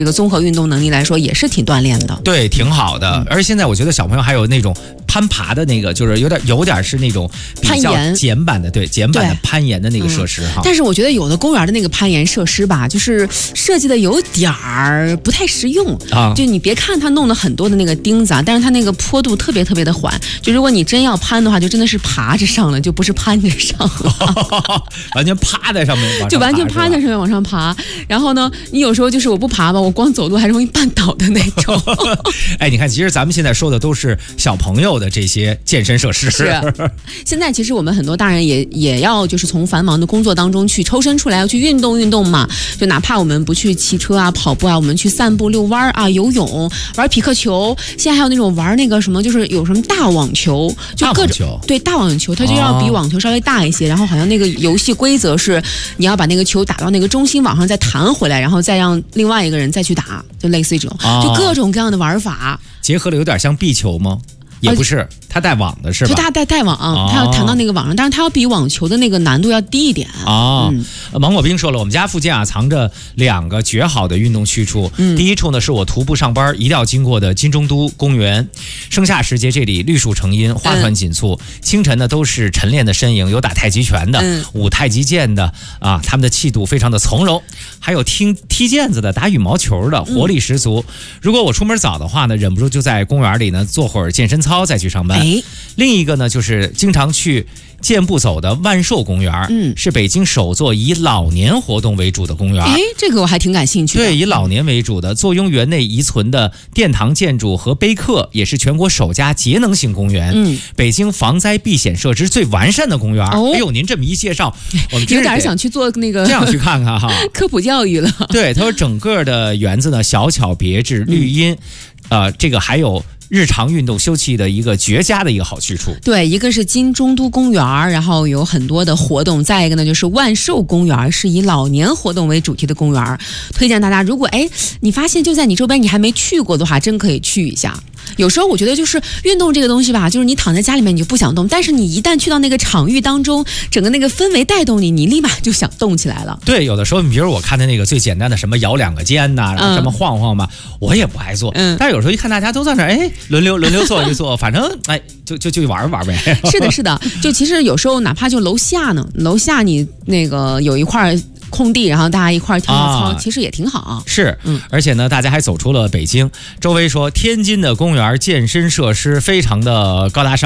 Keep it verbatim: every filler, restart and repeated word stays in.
这个综合运动能力来说也是挺锻炼的。 对，挺好的。嗯、而且现在我觉得小朋友还有那种攀爬的那个，就是有点有点是那种比较简版的，对简版的攀岩的那个设施哈、嗯。 但是我觉得有的公园的那个攀岩设施吧，就是设计的有点儿不太实用啊。就你别看它弄了很多的那个钉子啊，但是它那个坡度特别特别的缓。就如果你真要攀的话，就真的是爬着上了，就不是攀着上了， 完全趴在上面往上爬， 就完全趴在上面往上爬。然后呢，你有时候就是我不爬吧，我光走路还容易绊倒的那种。 哎，你看，其实咱们现在说的都是小朋友的这些健身设施。 是，现在其实我们很多大人也也要就是从繁忙的工作当中去抽身出来，要去运动运动嘛。就哪怕我们不去骑车啊、跑步啊，我们去散步、遛弯啊、游泳、玩匹克球。现在还有那种玩那个什么，就是有什么大网球，就各种对大网球，它就要比网球稍微大一些。哦、然后好像那个游戏规则是你要把那个球打到那个中心网上再弹回来，然后再让另外一个人再去打，就类似于这种，哦、就各种各样的玩法。 结合了有点像壁球吗？也不是，它带网的是吧？ 它带带网，哦、它要弹到那个网上，但是它要比网球的那个难度要低一点。 哦，嗯、芒果冰说了，我们家附近啊藏着两个绝好的运动去处。嗯、第一处呢是我徒步上班一定要经过的金中都公园，盛夏时节这里绿树成荫，花团锦簇。嗯、清晨呢都是晨练的身影，有打太极拳的，嗯、舞太极剑的啊，他们的气度非常的从容，还有踢踢毽子的，打羽毛球的，活力十足。嗯、如果我出门早的话呢，忍不住就在公园里呢做会儿健身操。再去上班。哎，另一个呢，就是经常去健步走的万寿公园，嗯，是北京首座以老年活动为主的公园。 哎，这个我还挺感兴趣的。 对，以老年为主的，坐拥园内遗存的殿堂建筑和碑刻，也是全国首家节能性公园。嗯，北京防灾避险设施最完善的公园。哦，哎呦，您这么一介绍，我们有点想去做那个这样去看看哈， 科普教育了。 对，他说整个的园子呢，小巧别致，绿荫，嗯、呃，这个还有。日常运动休憩的一个绝佳的一个好去处。 对，一个是金中都公园，然后有很多的活动；再一个呢，就是万寿公园，是以老年活动为主题的公园。推荐大家，如果哎你发现就在你周边你还没去过的话，真可以去一下。有时候我觉得就是运动这个东西吧，就是你躺在家里面你就不想动，但是你一旦去到那个场域当中，整个那个氛围带动你，你立马就想动起来了。 对，有的时候，比如我看的那个最简单的什么摇两个肩呐、啊，然后什么晃晃嘛，嗯、我也不爱做。嗯，但是有时候一看大家都在那儿，哎，轮流轮流做一做，反正哎，就就就玩玩呗。 是的，是的，就其实有时候哪怕就楼下呢，楼下你那个有一块空地，然后大家一块跳跳操、啊，其实也挺好。 是，嗯，而且呢，大家还走出了北京。周围说，天津的公园健身设施非常的高大上。